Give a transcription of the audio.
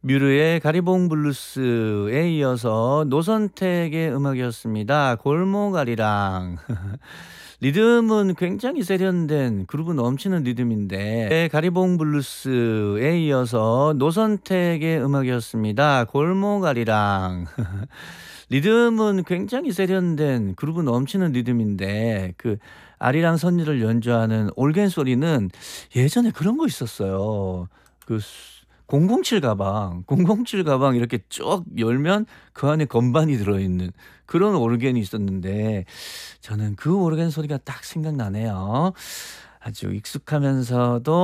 뮤르의 가리봉 블루스에 이어서 노선택의 음악이었습니다. 골모가리랑. 리듬은 굉장히 세련된 그루브 넘치는 리듬인데 가리봉 블루스에 이어서 노선택의 음악이었습니다. 골모가리랑. 리듬은 굉장히 세련된 그루브 넘치는 리듬인데 아리랑 선율을 연주하는 올겐 소리는 예전에 그런 거 있었어요. 그 007 가방, 007 가방 이렇게 쭉 열면 그 안에 건반이 들어있는 그런 오르겐이 있었는데 저는 그 오르겐 소리가 딱 생각나네요. 아주 익숙하면서도